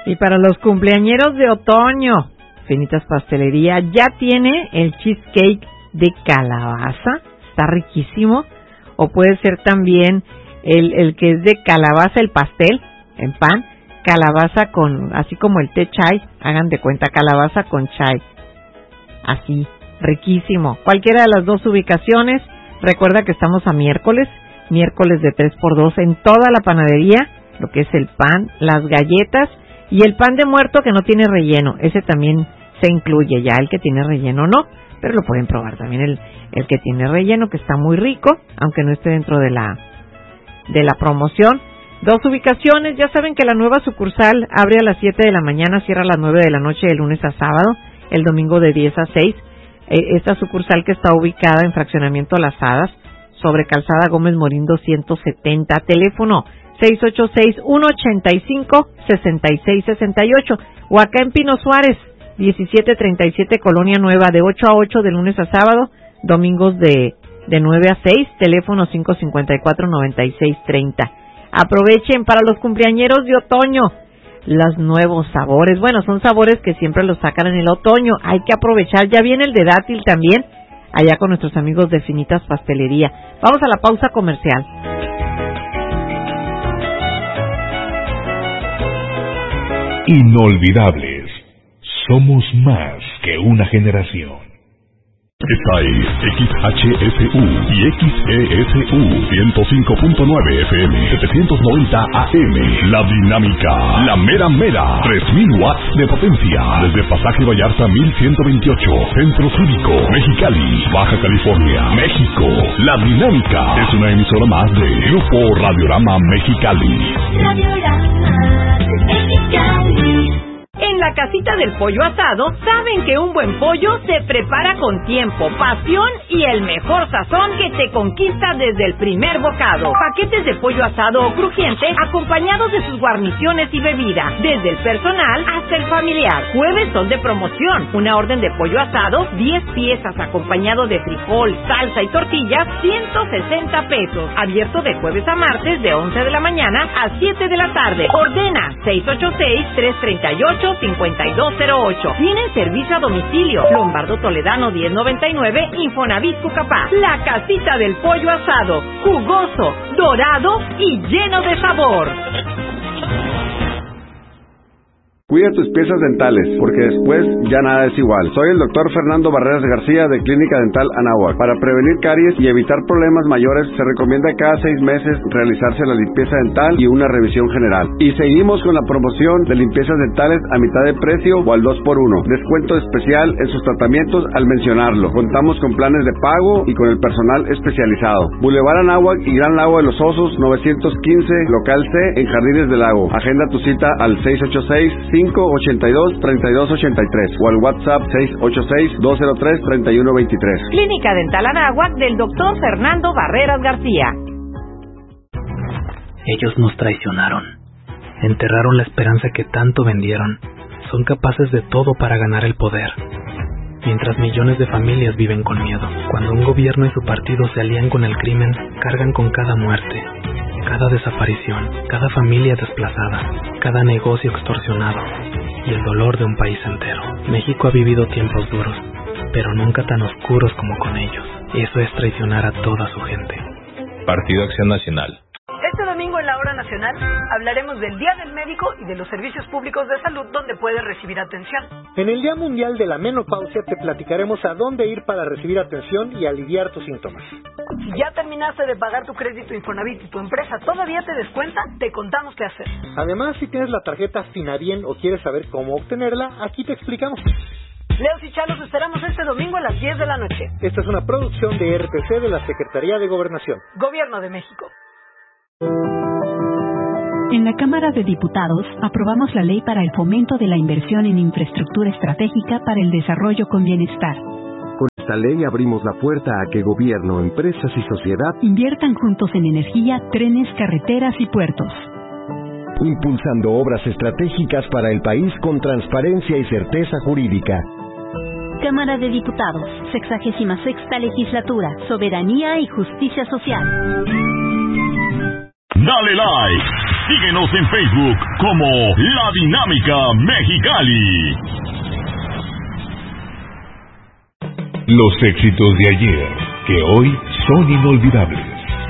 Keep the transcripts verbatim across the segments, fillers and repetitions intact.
Y para los cumpleañeros de otoño, Finitas Pastelería ya tiene el cheesecake de calabaza, está riquísimo. O puede ser también el, el que es de calabaza, el pastel en pan, calabaza con, así como el té chai, hagan de cuenta, calabaza con chai, así, riquísimo. Cualquiera de las dos ubicaciones, recuerda que estamos a miércoles, miércoles de tres por dos en toda la panadería, lo que es el pan, las galletas y el pan de muerto que no tiene relleno, ese también se incluye ya, el que tiene relleno no, pero lo pueden probar también el, el que tiene relleno, que está muy rico, aunque no esté dentro de la, de la promoción. Dos ubicaciones, ya saben que la nueva sucursal abre a las siete de la mañana, cierra a las nueve de la noche de lunes a sábado, el domingo de diez a seis. Esta sucursal que está ubicada en Fraccionamiento Las Hadas, sobre Calzada Gómez Morín doscientos setenta, teléfono seis ocho seis, uno ocho cinco, seis seis seis ocho, o acá en Pino Suárez, diecisiete treinta y siete, Colonia Nueva, de ocho a ocho de lunes a sábado, domingos de, de nueve a seis, teléfono cinco cinco cuatro, nueve seis tres cero. Aprovechen para los cumpleañeros de otoño los nuevos sabores. Bueno, son sabores que siempre los sacan en el otoño, hay que aprovechar. Ya viene el de dátil también, allá con nuestros amigos de Finitas Pastelería. Vamos a la pausa comercial. Inolvidables. Somos más que una generación. Esta es X H S U y X E S U ciento cinco punto nueve F M, setecientos noventa A M. La dinámica, la mera mera, tres mil watts de potencia. Desde Pasaje Vallarta mil ciento veintiocho, Centro Cívico, Mexicali, Baja California, México. La dinámica es una emisora más de Grupo Radiorama Mexicali. Radiorama Mexicali. En la casita del pollo asado, saben que un buen pollo se prepara con tiempo, pasión y el mejor sazón que te conquista desde el primer bocado. Paquetes de pollo asado o crujiente acompañados de sus guarniciones y bebida, desde el personal hasta el familiar. Jueves son de promoción. Una orden de pollo asado, diez piezas acompañado de frijol, salsa y tortillas, ciento sesenta pesos. Abierto de jueves a martes de once de la mañana a siete de la tarde. Ordena seis ocho seis, tres tres ocho, cinco dos cero ocho. Tienen servicio a domicilio. Lombardo Toledano diez noventa y nueve, Infonavit Cucapá. La casita del pollo asado, jugoso, dorado y lleno de sabor. Cuida tus piezas dentales, porque después ya nada es igual. Soy el doctor Fernando Barreras García de Clínica Dental Anáhuac. Para prevenir caries y evitar problemas mayores, se recomienda cada seis meses realizarse la limpieza dental y una revisión general. Y seguimos con la promoción de limpiezas dentales a mitad de precio o al dos por uno. Descuento especial en sus tratamientos al mencionarlo. Contamos con planes de pago y con el personal especializado. Boulevard Anáhuac y Gran Lago de los Osos, novecientos quince, local C, en Jardines del Lago. Agenda tu cita al seis ocho seis, cinco ocho dos, tres dos ocho tres o al WhatsApp seis ocho seis, dos cero tres, tres uno dos tres. Clínica Dental Anáhuac del doctor Fernando Barreras García. Ellos nos traicionaron, enterraron la esperanza que tanto vendieron, son capaces de todo para ganar el poder. Mientras millones de familias viven con miedo, cuando un gobierno y su partido se alían con el crimen, cargan con cada muerte, cada desaparición, cada familia desplazada, cada negocio extorsionado y el dolor de un país entero. México ha vivido tiempos duros, pero nunca tan oscuros como con ellos. Eso es traicionar a toda su gente. Partido Acción Nacional. Este domingo en la Hora Nacional hablaremos del Día del Médico y de los servicios públicos de salud donde puedes recibir atención. En el Día Mundial de la Menopausia te platicaremos a dónde ir para recibir atención y aliviar tus síntomas. Si ya terminaste de pagar tu crédito Infonavit y tu empresa todavía te descuenta, te contamos qué hacer. Además, si tienes la tarjeta Finabien o quieres saber cómo obtenerla, aquí te explicamos. Leos y Chalos esperamos este domingo a las diez de la noche. Esta es una producción de R T C de la Secretaría de Gobernación. Gobierno de México. En la Cámara de Diputados aprobamos la ley para el fomento de la inversión en infraestructura estratégica para el desarrollo con bienestar. Con esta ley abrimos la puerta a que gobierno, empresas y sociedad inviertan juntos en energía, trenes, carreteras y puertos. Impulsando obras estratégicas para el país con transparencia y certeza jurídica. Cámara de Diputados, sexagésima sexta legislatura, soberanía y justicia social. Dale like, Síguenos en Facebook como La Dinámica Mexicali. Los éxitos de ayer, que hoy son inolvidables.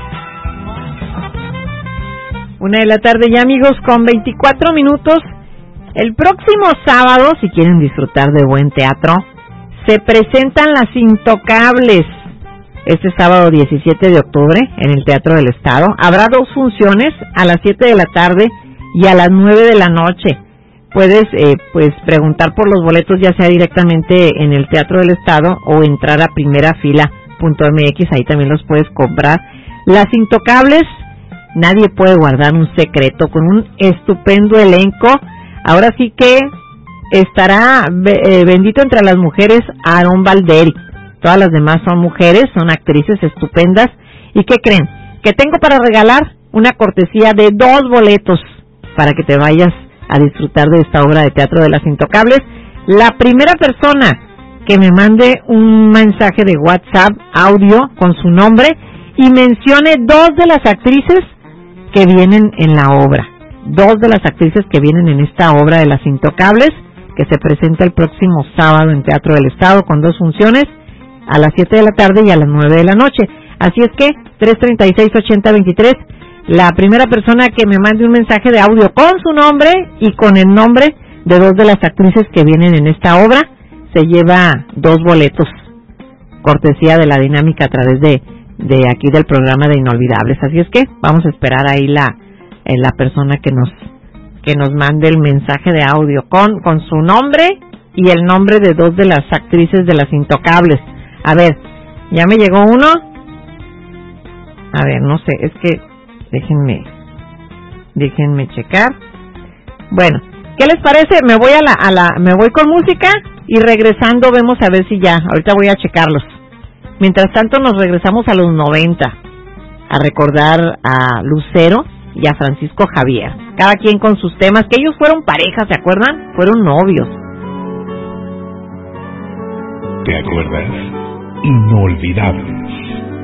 Una de la tarde ya, amigos, con veinticuatro minutos. El próximo sábado, si quieren disfrutar de buen teatro, se presentan Las Intocables. Este sábado diecisiete de octubre en el Teatro del Estado. Habrá dos funciones, a las siete de la tarde y a las nueve de la noche. Puedes eh, pues preguntar por los boletos ya sea directamente en el Teatro del Estado o entrar a primera fila punto m x, ahí también los puedes comprar. Las Intocables, nadie puede guardar un secreto, con un estupendo elenco. Ahora sí que estará eh, bendito entre las mujeres Aarón Valderi. Todas las demás son mujeres, son actrices estupendas. ¿Y qué creen? Que tengo para regalar una cortesía de dos boletos para que te vayas a disfrutar de esta obra de teatro de Las Intocables. La primera persona que me mande un mensaje de WhatsApp, audio, con su nombre y mencione dos de las actrices que vienen en la obra. Dos de las actrices que vienen en esta obra de Las Intocables, que se presenta el próximo sábado en Teatro del Estado con dos funciones, a las siete de la tarde y a las nueve de la noche. Así es que, tres treinta y seis, ochenta veintitrés, la primera persona que me mande un mensaje de audio con su nombre y con el nombre de dos de las actrices que vienen en esta obra, se lleva dos boletos, cortesía de La Dinámica a través de, de aquí del programa de Inolvidables. Así es que, vamos a esperar ahí la, eh, la persona que nos, que nos mande el mensaje de audio con, con su nombre y el nombre de dos de las actrices de Las Intocables. A ver, ya me llegó uno. A ver, no sé, es que déjenme, déjenme checar. Bueno, ¿qué les parece? Me voy a la, a la, me voy con música y regresando vemos a ver si ya. Ahorita voy a checarlos. Mientras tanto nos regresamos a los noventa a recordar a Lucero y a Francisco Javier. Cada quien con sus temas, que ellos fueron pareja, ¿se acuerdan? Fueron novios. ¿Te acuerdas? Inolvidables.